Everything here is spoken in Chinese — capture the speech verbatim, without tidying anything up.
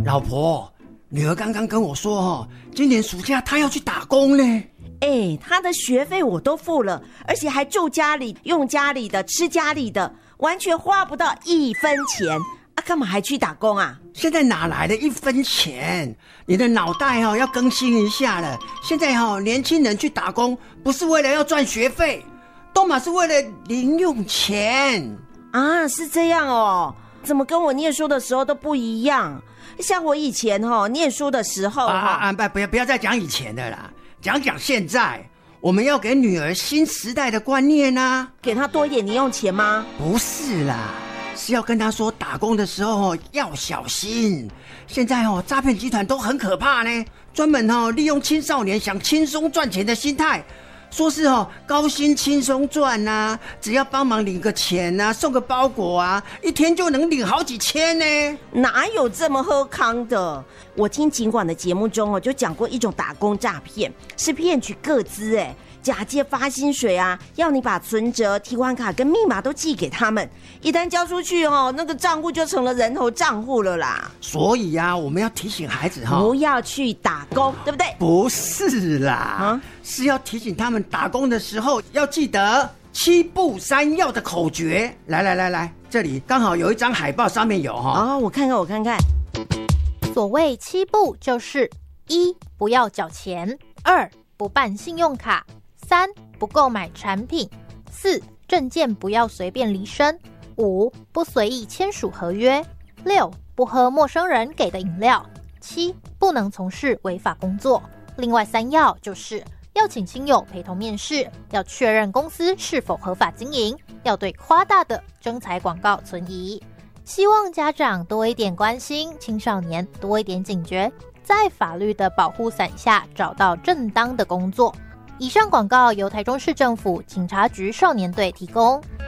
老婆，女儿刚刚跟我说哦，今年暑假她要去打工呢。 哎，她的学费我都付了，而且还住家里，用家里的，吃家里的，完全花不到一分钱啊！干嘛还去打工啊？ 现在哪来的一分钱？你的脑袋哦要更新一下了。现在哦，年轻人去打工不是为了要赚学费，都嘛是为了零用钱啊！是这样哦，怎么跟我念书的时候都不一样？像我以前哦念书的时候啊啊！不不要不要再讲以前的啦，讲讲现在。我们要给女儿新时代的观念啊， 给她多一点零用钱吗？ 不是啦，是要跟她说打工的时候要小心。现在哦，诈骗集团都很可怕呢，专门哦利用青少年想轻松赚钱的心态，说是哦高薪轻松赚啊，只要帮忙领个钱啊，送个包裹啊，一天就能领好几千呢。 哪有这么喝康的？我听警广的节目中哦，就讲过一种打工诈骗，是骗取个资，哎，假借发薪水啊，要你把存折、提款卡跟密码都寄给他们，一旦交出去哦，那个账户就成了人头账户了啦。 所以啊，我们要提醒孩子哈， 不要去打工，对不对？ 不是啦，啊，是要提醒他们打工的时候要记得七不三要的口诀。来来来来，这里刚好有一张海报，上面有哈。 哦，我看看，我看看。 所谓七不就是一不要缴钱，二不办信用卡，三不购买产品，四证件不要随便离身，五不随意签署合约，六不喝陌生人给的饮料，七不能从事违法工作。另外三要就是要请亲友陪同面试，要确认公司是否合法经营，要对夸大的征才广告存疑。希望家长多一点关心青少年，多一点警觉，在法律的保护伞下找到正当的工作。以上广告由台中市政府警察局少年队提供。